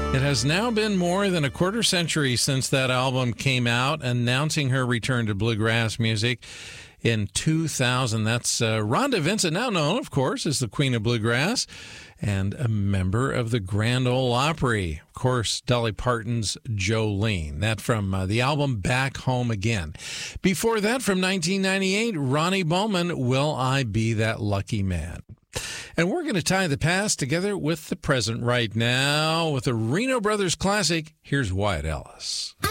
It has now been more than a quarter century since that album came out, announcing her return to bluegrass music in 2000. That's Rhonda Vincent, now known, of course, as the Queen of Bluegrass and a member of the Grand Ole Opry. Of course, Dolly Parton's Jolene. That from the album Back Home Again. Before that, from 1998, Ronnie Bowman, Will I Be That Lucky Man? And we're going to tie the past together with the present right now with a Reno Brothers classic. Here's Wyatt Ellis.